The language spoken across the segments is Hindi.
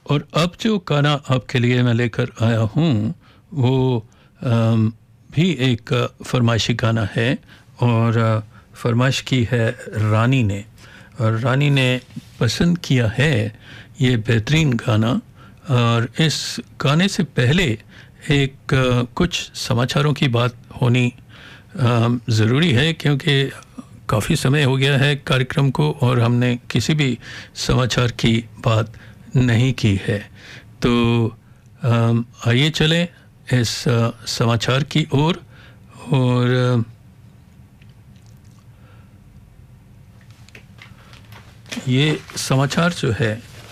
और अब जो गाना आपके लिए मैं लेकर आया हूँ वो भी एक फरमाइशी गाना है और फरमाइश की है रानी ने, और रानी ने पसंद किया है ये बेहतरीन गाना। और इस गाने से पहले एक कुछ समाचारों की बात होनी ज़रूरी है, क्योंकि काफ़ी समय हो गया है कार्यक्रम को और हमने किसी भी समाचार की बात नहीं की है। तो आइए चलें इस समाचार की ओर। और ये समाचार जो है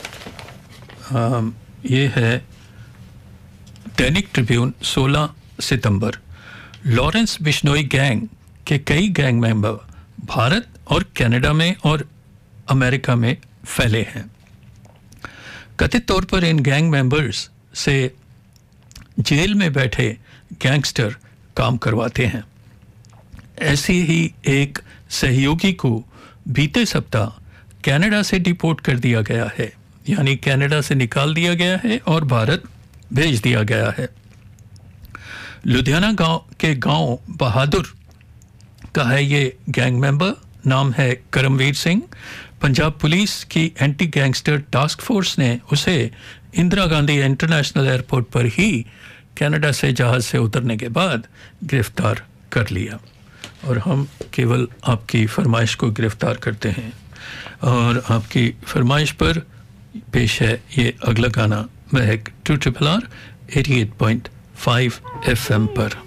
ये है दैनिक ट्रिब्यून 16 सितंबर। लॉरेंस बिश्नोई गैंग के कई गैंग मेंबर भारत और कनाडा में और अमेरिका में फैले हैं। कथित तौर पर इन गैंग मेंबर्स से जेल में बैठे गैंगस्टर काम करवाते हैं। ऐसे ही एक सहयोगी को बीते सप्ताह कनाडा से डिपोर्ट कर दिया गया है, यानी कनाडा से निकाल दिया गया है और भारत भेज दिया गया है। लुधियाना गांव बहादुर का है ये गैंग मेंबर, नाम है करमवीर सिंह। पंजाब पुलिस की एंटी गैंगस्टर टास्क फोर्स ने उसे इंदिरा गांधी इंटरनेशनल एयरपोर्ट पर ही कनाडा से जहाज़ से उतरने के बाद गिरफ्तार कर लिया। और हम केवल आपकी फरमाइश को गिरफ्तार करते हैं, और आपकी फरमाइश पर पेश है ये अगला गाना महक 2RRR 88.5 FM पर।